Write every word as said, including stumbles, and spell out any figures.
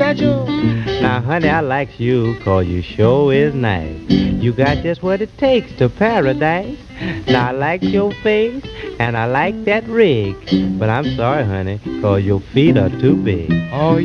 special. Now, honey, I likes you 'cause you sure is nice. You got just what it takes to paradise. Now, I like your face and I like that rig. But I'm sorry, honey, 'cause your feet are too big. Oh,